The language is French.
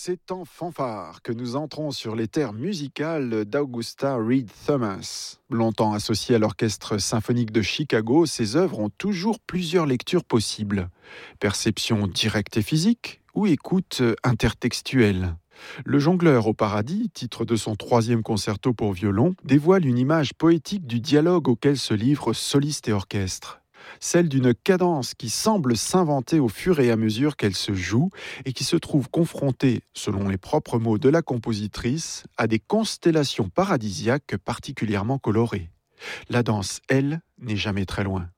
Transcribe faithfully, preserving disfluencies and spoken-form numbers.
C'est en fanfare que nous entrons sur les terres musicales d'Augusta Read Thomas. Longtemps associée à l'Orchestre symphonique de Chicago, ses œuvres ont toujours plusieurs lectures possibles. Perception directe et physique ou écoute intertextuelle. Le Jongleur au paradis, titre de son troisième concerto pour violon, dévoile une image poétique du dialogue auquel se livrent soliste et orchestre. Celle d'une cadence qui semble s'inventer au fur et à mesure qu'elle se joue et qui se trouve confrontée, selon les propres mots de la compositrice, à des constellations paradisiaques particulièrement colorées. La danse, elle, n'est jamais très loin.